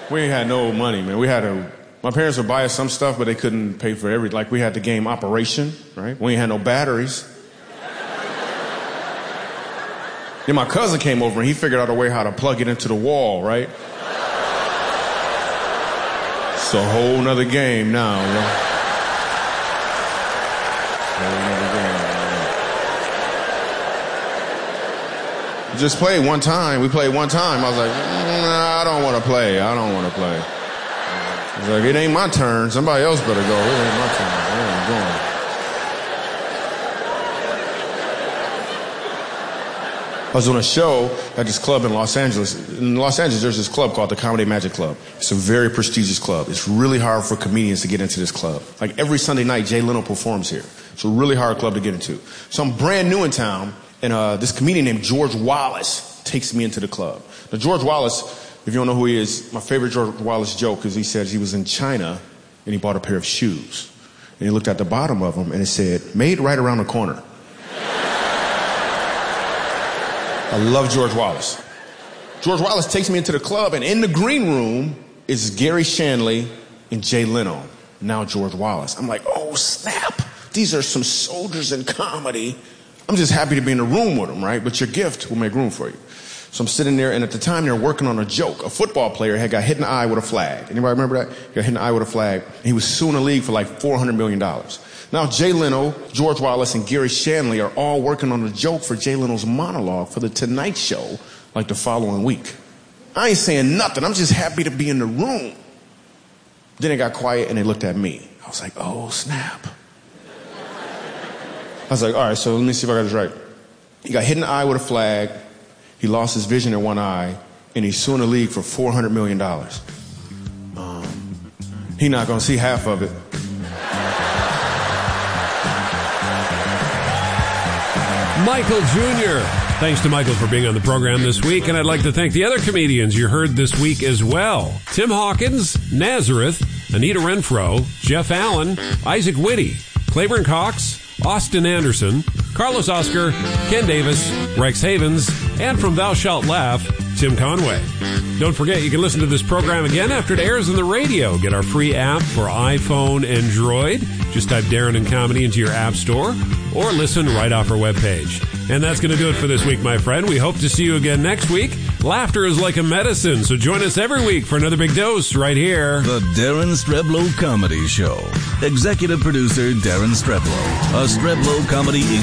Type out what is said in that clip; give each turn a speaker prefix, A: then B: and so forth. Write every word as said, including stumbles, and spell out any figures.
A: We ain't had no money, man. We had to, my parents would buy us some stuff, but they couldn't pay for everything. Like, we had the game Operation, right? We ain't had no batteries. Then my cousin came over and he figured out a way how to plug it into the wall, right? It's a whole nother game now, man. Whole nother game, man. Just played one time. We played one time. I was like, mm, nah, I don't want to play. I don't want to play. I was like, it ain't my turn. Somebody else better go. It ain't my turn. I ain't going. I was on a show at this club in Los Angeles. In Los Angeles, there's this club called the Comedy Magic Club. It's a very prestigious club. It's really hard for comedians to get into this club. Like every Sunday night, Jay Leno performs here. It's a really hard club to get into. So I'm brand new in town, and uh, this comedian named George Wallace takes me into the club. Now, George Wallace, if you don't know who he is, my favorite George Wallace joke is he said he was in China, and he bought a pair of shoes. And he looked at the bottom of them, and it said, made right around the corner. I love George Wallace. George Wallace takes me into the club, and in the green room is Gary Shandling and Jay Leno. Now George Wallace. I'm like, oh, snap. These are some soldiers in comedy. I'm just happy to be in the room with them, right? But your gift will make room for you. So I'm sitting there, and at the time, they're working on a joke. A football player had got hit in the eye with a flag. Anybody remember that? He got hit in the eye with a flag. And he was suing the league for like four hundred million dollars. Now, Jay Leno, George Wallace, and Gary Shandling are all working on a joke for Jay Leno's monologue for The Tonight Show, like the following week. I ain't saying nothing. I'm just happy to be in the room. Then it got quiet, and they looked at me. I was like, oh, snap. I was like, all right, so let me see if I got this right. He got hit in the eye with a flag. He lost his vision in one eye, and he's suing the league for four hundred million dollars. Um, he not going to see half of it.
B: Michael Junior Thanks to Michael for being on the program this week, and I'd like to thank the other comedians you heard this week as well. Tim Hawkins, Nazareth, Anita Renfro, Jeff Allen, Isaac Whitty, Claiborne Cox, Austin Anderson, Carlos Oscar, Ken Davis, Rex Havens, and from Thou Shalt Laugh, Tim Conway. Don't forget, you can listen to this program again after it airs on the radio. Get our free app for iPhone, Android. Just type Darren and Comedy into your app store or listen right off our webpage. And that's going to do it for this week, my friend. We hope to see you again next week. Laughter is like a medicine, so join us every week for another big dose right here.
C: The Darren Streblow Comedy Show. Executive producer Darren Streblow. A Streblow Comedy